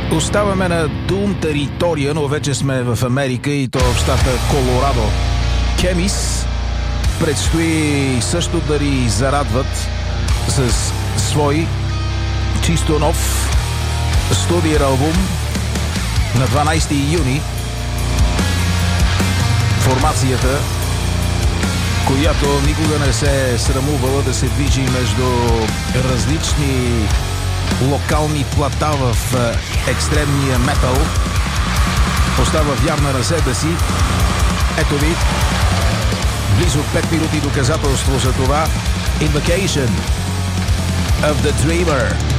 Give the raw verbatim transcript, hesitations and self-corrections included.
Оставаме на Дум територия, но вече сме в Америка и то в щата Колорадо. Кемис предстои също да ни зарадват с свой чисто нов студиен албум на дванайсети юни. Формацията, която никога не се е срамувала да се движи между различни локални плата в екстремния метал, остава вярна на себе си. Ето ви близо пет минути доказателство за това. Invocation of the Dreamer.